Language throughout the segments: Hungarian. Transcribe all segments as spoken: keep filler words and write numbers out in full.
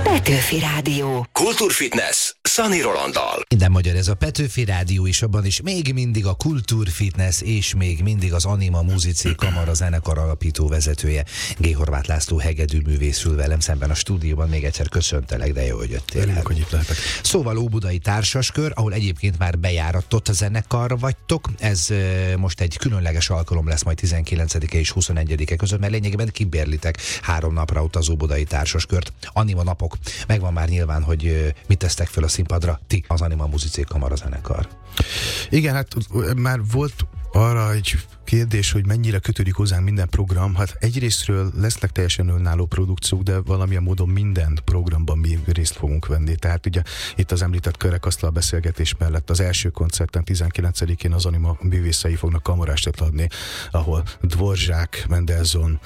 Petőfi Rádió. Kultúrfitness Szani Rolanddal. Minden magyar ez a Petőfi Rádió is, abban is még mindig a Kultúrfitness és még mindig az Anima Musici Kamara zenekar alapító vezetője G. Horváth László hegedűművész ül velem szemben a stúdióban. Még egyszer köszöntelek, de jó, hogy jöttél. Örülök, hogy itt lehetek. Szóval Óbudai Társaskör, ahol egyébként már bejáratott a zenekar vagytok. Ez e, most egy különleges alkalom lesz majd tizenkilencedike és huszonegyedike között, mert lényegében kibérlitek három napra ott az Óbudai Társaskört. Anima napok. Megvan már nyilván, hogy e, mit tesztek fel a színpadra ti, az Anima Musici Kamara zenekar. Igen, hát már volt arra egy kérdés, hogy mennyire kötődik hozzánk minden program. Hát egyrésztről lesznek teljesen önálló produkciók, de valamilyen módon minden programban mi részt fogunk venni. Tehát ugye itt az említett kerekasztal beszélgetés mellett az első koncerten tizenkilencedikén az Anima művészei fognak kamarástet adni, ahol Dvorzsák, Mendelssohn,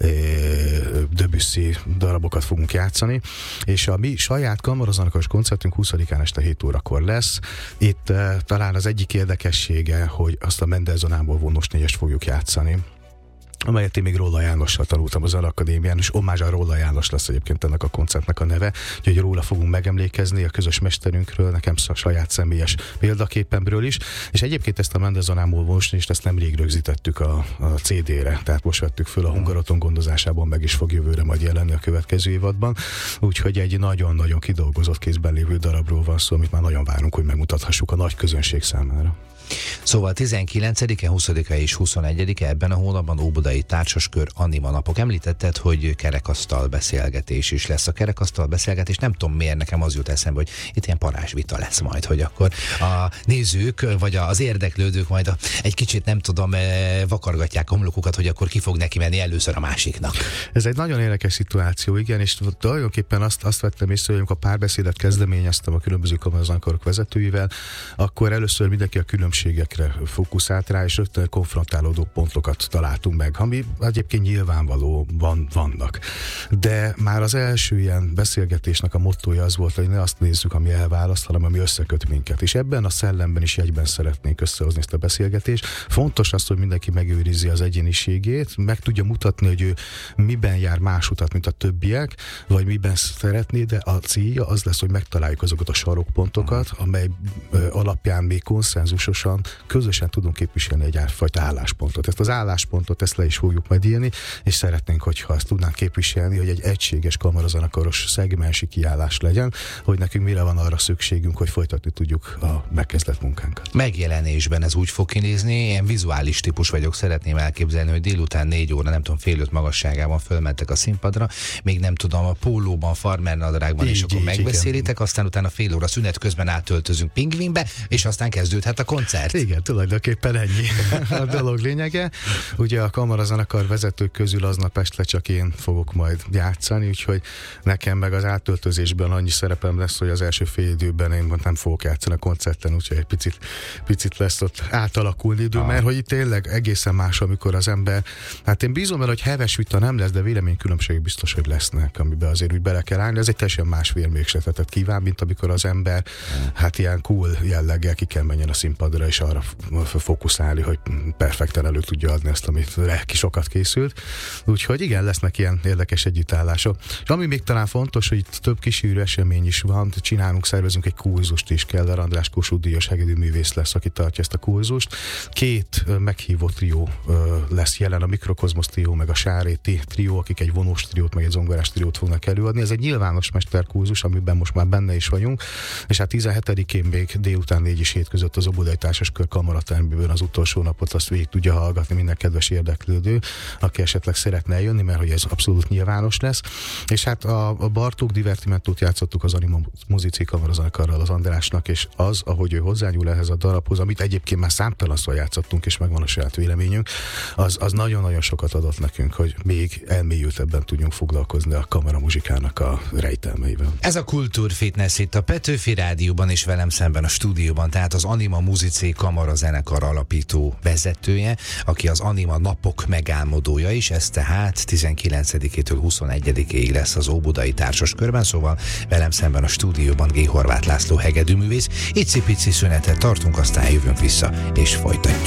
Debussy darabokat fogunk játszani, és a mi saját kamarazanakaros koncertünk huszadikán este hét órakor lesz. Itt uh, talán az egyik érdekessége, hogy azt a Mendelssohn-ából vonos négyest fogjuk játszani, amelyet én még Róla Jánossal tanultam az Zeneakadémián, és Omázsa Róla János lesz egyébként ennek a koncertnek a neve, úgyhogy róla fogunk megemlékezni, a közös mesterünkről, nekem a saját személyes példaképemről is, és egyébként ezt a Mendelssohn-ából vonosni, és ezt nemrég rögzítettük a, a cé dére, tehát most vettük föl a Hungaroton gondozásában, meg is fog jövőre majd jelenni a következő évadban, úgyhogy egy nagyon-nagyon kidolgozott kézben lévő darabról van szó, amit már nagyon várunk, hogy megmutathassuk a nagy közönség számára. Szóval tizenkilencedike, huszadika és huszonegyedike ebben a hónapban Óbudai Társaskör Anima napok. Említetted, hogy kerekasztal beszélgetés is lesz. A kerekasztal beszélgetés, nem tudom miért, nekem az jut eszembe, hogy itt ilyen parázsvita lesz majd, hogy akkor a nézők, vagy az érdeklődők majd a, egy kicsit nem tudom, vakargatják homlokukat, hogy akkor ki fog neki menni először a másiknak. Ez egy nagyon érdekes szituáció, igen, és tulajdonképpen azt, azt vettem észre, hogy amikor a párbeszédet kezdeményeztem a különböző kamarazenekarok vezetőivel, akkor először mindenki a különbségekre fókuszált rá, és rögtön konfrontálódó pontokat találtunk meg, ami egyébként nyilvánvaló van, vannak. De már az első ilyen beszélgetésnek a mottója az volt, hogy ne azt nézzük, ami elválaszt, hanem ami összeköt minket. És ebben a szellemben is jegyben szeretnénk összehozni ezt a beszélgetést. Fontos az, hogy mindenki megőrizi az egyéniségét, meg tudja mutatni, hogy ő miben jár más utat, mint a többiek, vagy miben szeretné, de a célja az lesz, hogy megtaláljuk azokat a sarokpontokat, amely ö, alapján még konszenzusos közösen tudunk képviselni egy fajta álláspontot. Ezt az álláspontot, ezt le is fogjuk majd írni, és szeretnénk, hogyha ezt tudnánk képviselni, hogy egy egységes kamarazenekaros szegmensi kiállás legyen, hogy nekünk mire van arra szükségünk, hogy folytatni tudjuk a megkezdett munkánkat. Megjelenésben ez úgy fog kinézni, ilyen vizuális típus vagyok, szeretném elképzelni, hogy délután négy óra, nem tudom, fél öt magasságában fölmentek a színpadra, még nem tudom, a pólóban, farmernadrágban, és akkor megbeszélitek, aztán utána fél óra szünet közben átöltözünk Pingvinbe, és aztán kezdődhet a koncert. Igen, tulajdonképpen ennyi a dolog lényege. Ugye a kamarazenekar vezetők közül aznap este csak én fogok majd játszani, úgyhogy nekem meg az átöltözésben annyi szerepem lesz, hogy az első fél időben én nem fogok játszani a koncerten, úgyhogy egy picit, picit lesz ott átalakulni idő, ah. mert hogy itt tényleg egészen más, amikor az ember, hát én bízom el, hogy heves vita nem lesz, de véleménykülönbségek biztos, hogy lesznek, amiben azért úgy bele kell állni. Ez egy teljesen más vérmérsékletet kíván, mint amikor az ember hát ilyen cool jelleggel ki kell menjen a színpadra, és arra fókuszálni, hogy perfekten elő tudja adni ezt, amit ki sokat készült. Úgyhogy igen, lesznek ilyen érdekes együttállások. És ami még talán fontos, hogy itt több kísérő esemény is van, csinálunk, szervezünk egy kurzust is, Keller András Kossuth díjas hegedűművész lesz, aki tartja ezt a kurzust. Két meghívó trió lesz jelen, a Mikrokozmosz trió, meg a Sáréti trió, akik egy vonós triót, meg egy zongorás triót fognak előadni. Ez egy nyilvános mesterkurzus, amiben most már benne is vagyunk, és hát tizenhetedikén még délután négy és hét között az Óbudai Társaskör kamaratermében az utolsó napot azt végig tudja hallgatni minden kedves érdeklődő, aki esetleg szeretne eljönni, mert hogy ez abszolút nyilvános lesz. És hát a, a Bartók Divertimentót játszottuk az Anima Musici Kamarazenekarral az Andrásnak, és az, ahogy ő hozzányúl ehhez a darabhoz, amit egyébként már számtalanszor játszottunk, és megvan a saját véleményünk, az, az nagyon-nagyon sokat adott nekünk, hogy még elmélyültebben tudjunk foglalkozni a kameramuzsikának a rejtelmeivel. Ez a Kultúrfitness itt a Petőfi Rádióban, és velem szemben a stúdióban, tehát az Anima Musici Kamara zenekar alapító vezetője, aki az Anima napok megálmodója is, ez tehát tizenkilencedikétől huszonegyedikéig lesz az Óbudai Társaskörben, szóval velem szemben a stúdióban G. Horváth László hegedűművész. Icipici szünetet tartunk, aztán jövünk vissza, és folytatjuk.